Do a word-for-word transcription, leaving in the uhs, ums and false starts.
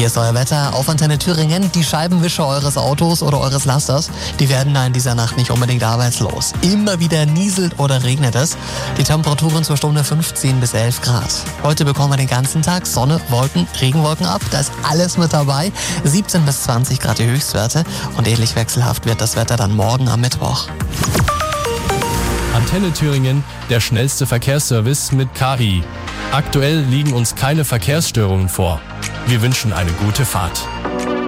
Hier ist euer Wetter auf Antenne Thüringen. Die Scheibenwischer eures Autos oder eures Lasters, die werden da in dieser Nacht nicht unbedingt arbeitslos. Immer wieder nieselt oder regnet es. Die Temperaturen zur Stunde fünfzehn bis elf Grad. Heute bekommen wir den ganzen Tag Sonne, Wolken, Regenwolken ab. Da ist alles mit dabei. siebzehn bis zwanzig Grad die Höchstwerte. Und ähnlich wechselhaft wird das Wetter dann morgen am Mittwoch. Antenne Thüringen, der schnellste Verkehrsservice mit K I. Aktuell liegen uns keine Verkehrsstörungen vor. Wir wünschen eine gute Fahrt.